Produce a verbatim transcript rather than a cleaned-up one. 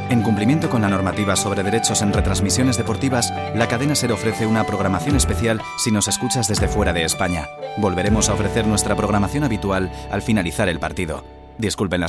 En cumplimiento con la normativa sobre derechos en retransmisiones deportivas, la cadena SER ofrece una programación especial si nos escuchas desde fuera de España. Volveremos a ofrecer nuestra programación habitual al finalizar el partido. Disculpen las